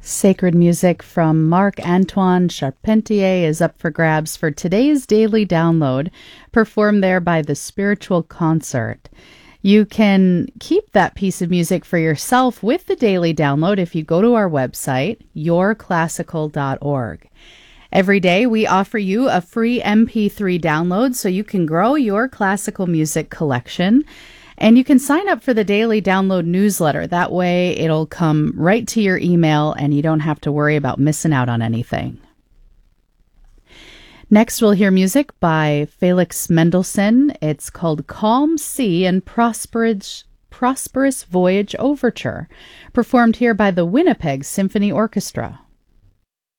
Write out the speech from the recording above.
Sacred music from Marc-Antoine Charpentier is up for grabs for today's daily download, performed there by the Spiritual Concert. You can keep that piece of music for yourself with the daily download if you go to our website, yourclassical.org. Every day we offer you a free MP3 download so you can grow your classical music collection. And you can sign up for the daily download newsletter. That way it'll come right to your email and you don't have to worry about missing out on anything. Next, we'll hear music by Felix Mendelssohn. It's called Calm Sea and Prosperous Voyage Overture, performed here by the Winnipeg Symphony Orchestra.